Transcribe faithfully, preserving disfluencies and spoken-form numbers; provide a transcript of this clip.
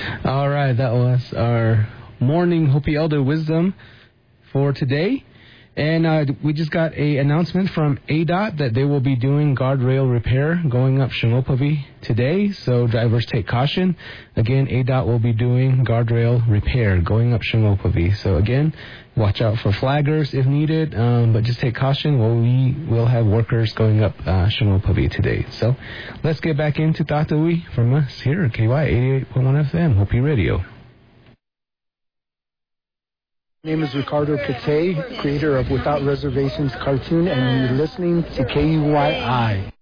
All right, that was our morning Hopi Elder Wisdom for today. And uh, we just got a announcement from A D O T that they will be doing guardrail repair going up Shimopavi today. So drivers take caution. Again, A D O T will be doing guardrail repair going up Shimopavi. So again, watch out for flaggers if needed, um, but just take caution. Well, we will have workers going up uh, Shimopavi today. So let's get back into Tatui from us here at K Y eighty-eight point one F M, Hopi Radio. My name is Ricardo Pate, creator of Without Reservations cartoon, and you're listening to K U Y I.